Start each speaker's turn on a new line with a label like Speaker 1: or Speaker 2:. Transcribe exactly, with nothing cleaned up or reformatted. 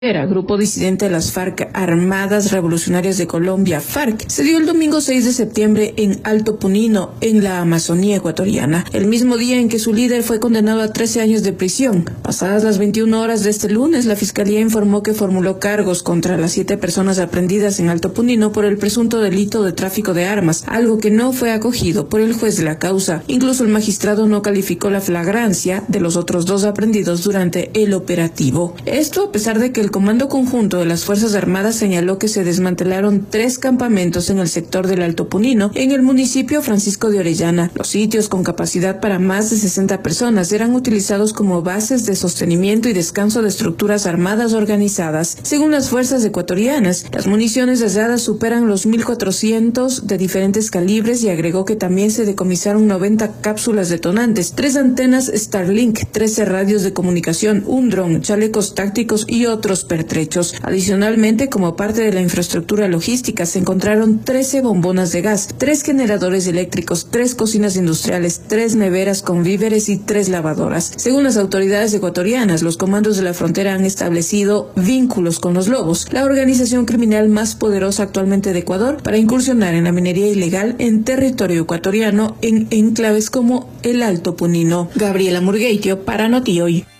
Speaker 1: Era grupo disidente de las FARC, Armadas Revolucionarias de Colombia, FARC, se dio el domingo seis de septiembre en Alto Punino, en la Amazonía ecuatoriana, el mismo día en que su líder fue condenado a trece años de prisión. Pasadas las veintiuna horas de este lunes, la Fiscalía informó que formuló cargos contra las siete personas aprehendidas en Alto Punino por el presunto delito de tráfico de armas, algo que no fue acogido por el juez de la causa. Incluso el magistrado no calificó la flagrancia de los otros dos aprehendidos durante el operativo. Esto a pesar de que el El Comando Conjunto de las Fuerzas Armadas señaló que se desmantelaron tres campamentos en el sector del Alto Punino, en el municipio Francisco de Orellana. Los sitios, con capacidad para más de sesenta personas, eran utilizados como bases de sostenimiento y descanso de estructuras armadas organizadas. Según las fuerzas ecuatorianas, las municiones halladas superan los mil cuatrocientos de diferentes calibres, y agregó que también se decomisaron noventa cápsulas detonantes, tres antenas Starlink, trece radios de comunicación, un dron, chalecos tácticos y otros pertrechos. Adicionalmente, como parte de la infraestructura logística, se encontraron trece bombonas de gas, tres generadores eléctricos, tres cocinas industriales, tres neveras con víveres y tres lavadoras. Según las autoridades ecuatorianas, los comandos de la frontera han establecido vínculos con los Lobos, la organización criminal más poderosa actualmente de Ecuador, para incursionar en la minería ilegal en territorio ecuatoriano en enclaves como el Alto Punino. Gabriela Murgueitio para Noti Hoy.